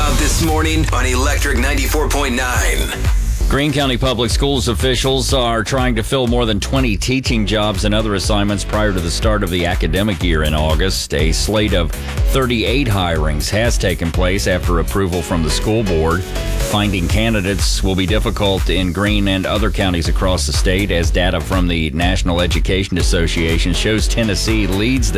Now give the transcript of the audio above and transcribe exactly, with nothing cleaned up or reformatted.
about this morning on Electric ninety-four point nine. Greene County Public Schools officials are trying to fill more than twenty teaching jobs and other assignments prior to the start of the academic year in August. A slate of thirty-eight hirings has taken place after approval from the school board. Finding candidates will be difficult in Greene and other counties across the state, as data from the National Education Association shows Tennessee leads the